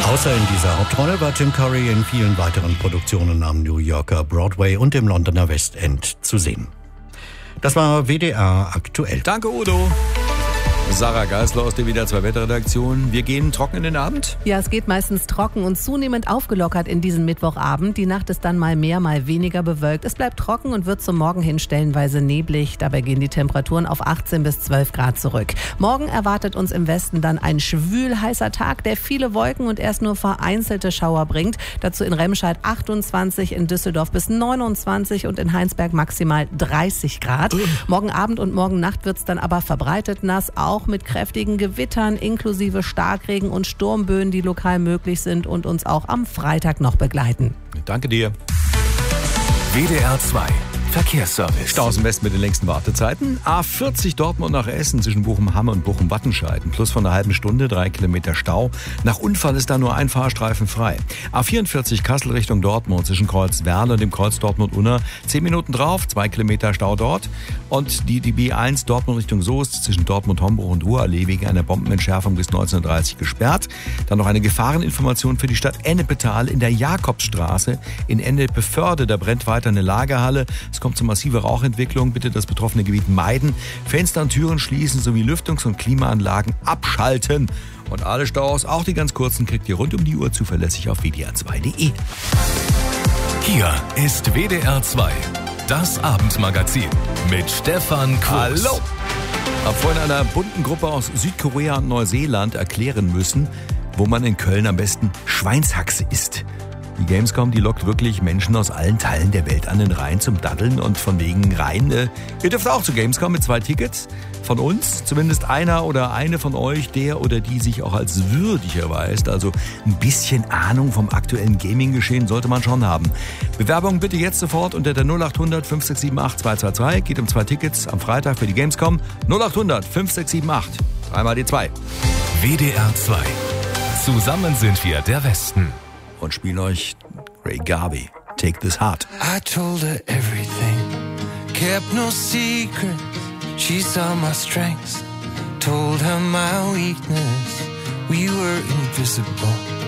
Außer in dieser Hauptrolle war Tim Curry in vielen weiteren Produktionen am New Yorker Broadway und im Londoner West End zu sehen. Das war WDR aktuell. Danke, Udo. Sarah Geisler aus der WDR 2 Wetterredaktion. Wir gehen trocken in den Abend? Ja, es geht meistens trocken und zunehmend aufgelockert in diesen Mittwochabend. Die Nacht ist dann mal mehr, mal weniger bewölkt. Es bleibt trocken und wird zum Morgen hin stellenweise neblig. Dabei gehen die Temperaturen auf 18 bis 12 Grad zurück. Morgen erwartet uns im Westen dann ein schwül-heißer Tag, der viele Wolken und erst nur vereinzelte Schauer bringt. Dazu in Remscheid 28, in Düsseldorf bis 29 und in Heinsberg maximal 30 Grad. Morgen Abend und morgen Nacht wird es dann aber verbreitet nass, auch mit kräftigen Gewittern inklusive Starkregen und Sturmböen, die lokal möglich sind und uns auch am Freitag noch begleiten. Danke dir. WDR 2 Verkehrsservice. Staus im Westen mit den längsten Wartezeiten. A40 Dortmund nach Essen zwischen Bochum-Hamme und Bochum-Wattenscheid. Plus von einer halben Stunde, 3 Kilometer Stau. Nach Unfall ist da nur ein Fahrstreifen frei. A44 Kassel Richtung Dortmund zwischen Kreuz Werle und dem Kreuz Dortmund-Unna. 10 Minuten drauf, 2 Kilometer Stau dort. Und die B1 Dortmund Richtung Soest zwischen Dortmund-Hombruch und Ruhrallee wegen einer Bombenentschärfung bis 19:30 gesperrt. Dann noch eine Gefahreninformation für die Stadt Ennepetal in der Jakobsstraße in Ennepe-Förde. Da brennt weiter eine Lagerhalle. Es kommt zu massiver Rauchentwicklung. Bitte das betroffene Gebiet meiden. Fenster und Türen schließen sowie Lüftungs- und Klimaanlagen abschalten. Und alle Staus, auch die ganz kurzen, kriegt ihr rund um die Uhr zuverlässig auf wdr2.de. Hier ist WDR 2, das Abendmagazin mit Stefan Kuhs. Hallo! Hab vorhin einer bunten Gruppe aus Südkorea und Neuseeland erklären müssen, wo man in Köln am besten Schweinshaxe isst. Die Gamescom, die lockt wirklich Menschen aus allen Teilen der Welt an den Rhein zum Daddeln und von wegen Rhein. Ihr dürft auch zu Gamescom mit 2 Tickets von uns. Zumindest einer oder eine von euch, der oder die sich auch als würdig erweist. Also ein bisschen Ahnung vom aktuellen Gaming-Geschehen sollte man schon haben. Bewerbung bitte jetzt sofort unter der 0800 5678 222. Geht um 2 Tickets am Freitag für die Gamescom. 0800 5678. Dreimal die 2. WDR 2. Zusammen sind wir der Westen. Und spielen euch Ray Garvey, Take This Heart. I told her everything, kept no secrets. She saw my strengths, told her my weakness. We were invisible.